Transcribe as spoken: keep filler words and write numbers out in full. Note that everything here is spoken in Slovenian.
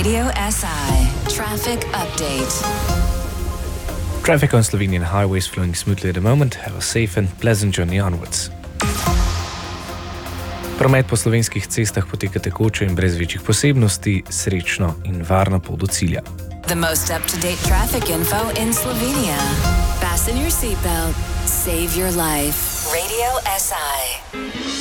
Radio S I Traffic Update. Traffic on Slovenian highways flowing smoothly at the moment. Have a safe and pleasant journey onwards. Promet po slovenskih cestah poteka tekoče in brez večjih posebnosti, srečno in varno pot do cilja. The most up-to-date traffic info in Slovenia. Fasten your seatbelt. Save your life. Radio S I.